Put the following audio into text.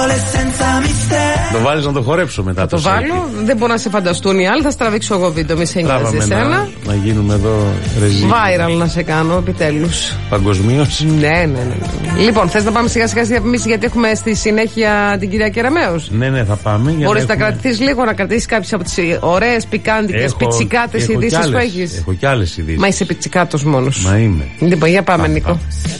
Το βάλεις να το χορέψω μετά. Το βάλω, δεν μπορώ να σε φανταστούν οι άλλοι. Θα στραβήξω εγώ βίντεο, μη σε νοιάζει εσένα. Να γίνουμε εδώ ρεζί. Viral να σε κάνω, επιτέλους. Παγκοσμίως. Ναι. Λοιπόν, θες να πάμε σιγά σιγά στη διαφημίση, γιατί έχουμε στη συνέχεια την κυρία Κεραμέως. Ναι, θα πάμε. Μπορείς να κρατηθείς λίγο, να κρατήσεις κάποιες από τις ωραίες πικάντικες πιτσικάτες ειδήσεις που έχεις. Έχω κι άλλες ειδήσεις. Μα είσαι πιτσικάτος μόνος. Μα είμαι. Λοιπόν, για πάμε, Νίκο.